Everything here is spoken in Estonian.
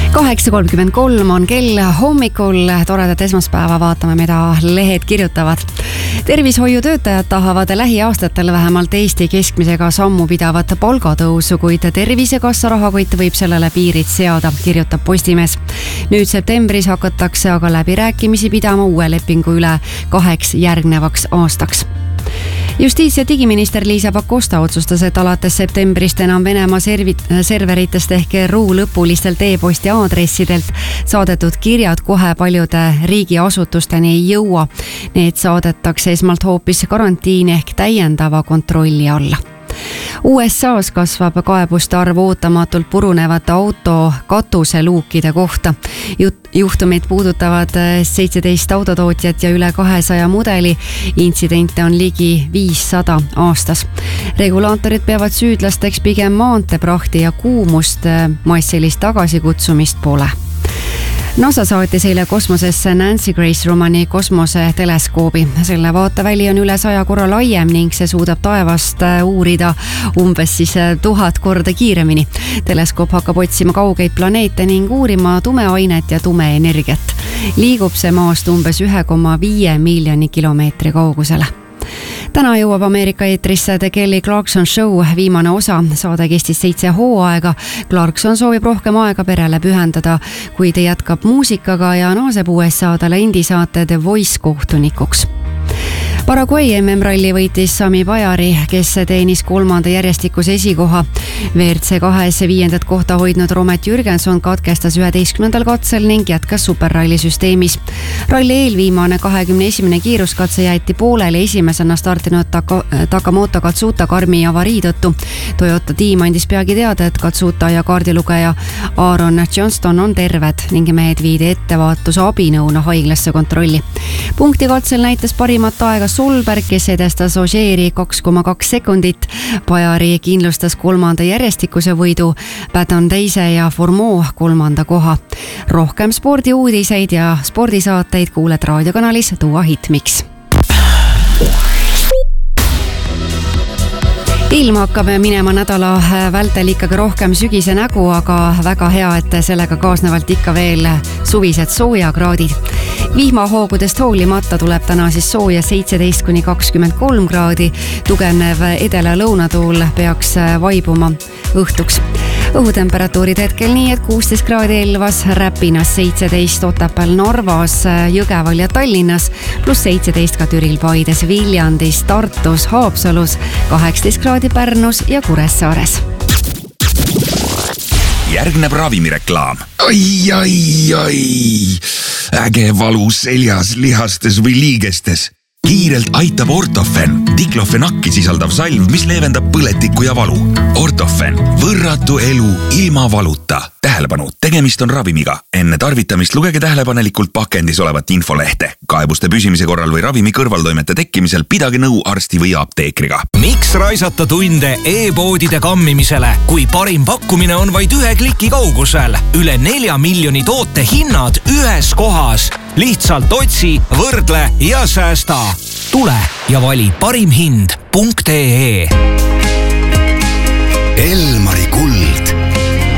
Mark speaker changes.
Speaker 1: 8:33 on kell hommikul, toredat esmaspäeva, vaatame, mida lehed kirjutavad. Tervishoiutöötajad tahavad lähiaastatel vähemalt Eesti keskmisega sammu pidavat palgatõusu, kuid Tervisekassa rahakott võib sellele piirid seada, kirjutab Postimees. Nüüd septembris hakatakse aga läbirääkimisi pidama uue lepingu üle 2 järgnevaks aastaks. Justiits- ja digiminister Liisa Pakosta otsustas, et alates septembrist enam Venemaa serveritest ehk RU lõpulistelt e-posti aadressidelt saadetud kirjad kohe paljude riigiasutusteni ei jõua. Need saadetakse esmalt hoopis karantiini ehk täiendava kontrolli alla. USA's kasvab kaebuste arv ootamatult purunevate auto katuseluukide kohta. Juhtumid puudutavad 17 autotootjat ja üle 200 mudeli. Intsidente on ligi 500 aastas. Regulaatorid peavad süüdlasteks pigem maanteeprahti ja kuumust, massilist tagasikutsumist pole. NASA saatis eile kosmosesse Nancy Grace Romani kosmoseteleskoobi. Selle vaateväli on üle 100 korra laiem ning see suudab taevast uurida umbes 1000 korda kiiremini. Teleskoop hakkab otsima kaugeid planeete ning uurima tumeainet ja tumeenergiat. Liigub see maast umbes 1,5 miljoni kilomeetri kaugusele. Täna jõuab Ameerika eetrisse The Kelly Clarkson Show viimane osa. Saade kestis 7 hooaega. Clarkson soovib rohkem aega perele pühendada, kuid jätkab muusikaga ja naaseb USA talendisaate The Voice kohtunikuks. Paraguay MM-ralli võitis Sami Pajari, kes teenis 3. järjestikuse esikoha. WRC 2 5. kohta hoidnud Romet Jürgenson katkestas 11. katsel ning jätkas superralli süsteemis. Ralli eelviimane 21. kiiruskatse jäeti pooleli esimesena startinud Takamoto Katsuta karmi avarii tõttu. Toyota tiim andis peagi teada, et Katsuta ja kaardilugeja Aaron Johnston on terved ning mehed viidi ettevaatuse abinõuna haiglasse kontrolli. Punkti katsel näitas parimat aega Solberg, kes edestas Ožeeri 2,2 sekundit. Pajari kindlustas 3. järjestikuse võidu, Baton 2. ja Formeau 3. koha. Rohkem spordiuudiseid ja spordisaateid kuuled raadiokanalis Tuua Hitmix. Ilm hakkab minema nädala vältel ikkagi rohkem sügise nägu, aga väga hea, et sellega kaasnevalt ikka veel suvised soojakraadid. Vihmahoogudest hoolimata tuleb täna siis sooja 17-23 kraadi. Tugevnev edela-lõunatuul peaks vaibuma õhtuks. Õhutemperatuurid hetkel nii, et 16 kraadi Elvas, Räpinas 17, Otepääl, Narvas, Jõgeval ja Tallinnas, pluss 17 ka Türil, Paides, Viljandis, Tartus, Haapsalus, 18 kraadi Pärnus ja Kuressaares.
Speaker 2: Järgneb ravimireklaam. Ai. Äge valu seljas, lihastes või liigestes. Kiirelt aitab Ortofen, diklofenakki sisaldav salv, mis leevendab põletikku ja valu. Ortofen, võrratu elu ilma valuta. Tähelepanu, tegemist on ravimiga. Enne tarvitamist lugege tähelepanelikult pakendis olevat infolehte. Kaebuste püsimise korral või ravimi kõrvaltoimete tekkimisel pidage nõu arsti või apteekriga.
Speaker 3: Miks raisata tunde e-poodide kammimisele, kui parim pakkumine on vaid 1 kliki kaugusel? Üle 4 miljoni toote hinnad ühes kohas. Lihtsalt otsi, võrdle ja säästa. Tule ja vali parimhind.ee.
Speaker 4: Elmari Kull